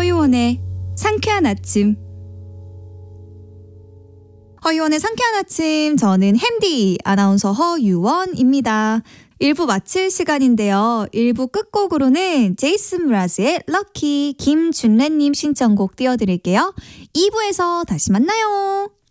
허유원의 상쾌한 아침. 허유원의 상쾌한 아침, 저는 햄디 아나운서 허유원입니다. 1부 마칠 시간인데요. 1부 끝곡으로는 제이슨 브라즈의 럭키, 김준래님 신청곡 띄워드릴게요. 2부에서 다시 만나요.